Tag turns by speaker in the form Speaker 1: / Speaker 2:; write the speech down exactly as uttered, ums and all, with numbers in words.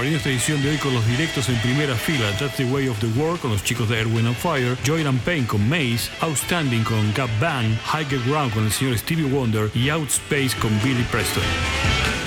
Speaker 1: Abriendo esta edición de hoy con los directos en primera fila: That's the Way of the World con los chicos de Earth, Wind and Fire, Joy and Pain con Maze, Outstanding con Gap Band, Higher Ground con el señor Stevie Wonder y Outspace con Billy Preston.